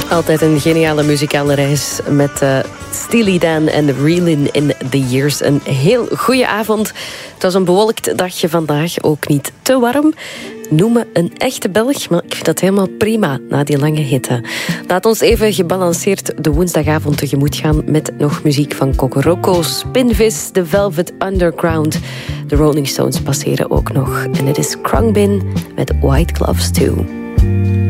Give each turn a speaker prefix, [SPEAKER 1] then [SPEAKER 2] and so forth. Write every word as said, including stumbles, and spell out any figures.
[SPEAKER 1] Altijd een geniale muzikale reis met uh, Steely Dan en Reelin in the Years. Een heel goede avond. Het was een bewolkt dagje vandaag, ook niet te warm. Noem me een echte Belg, maar ik vind dat helemaal prima na die lange hitte. Laat ons even gebalanceerd de woensdagavond tegemoet gaan met nog muziek van Kokoroko, Spinvis, The Velvet Underground. De Rolling Stones passeren ook nog. En het is Khruangbin met White Gloves twee.